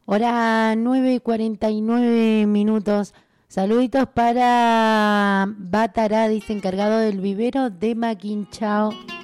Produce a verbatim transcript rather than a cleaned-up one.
Hora nueve y cuarenta y nueve minutos. Saluditos para Batará, dice encargado del vivero de Maquinchao.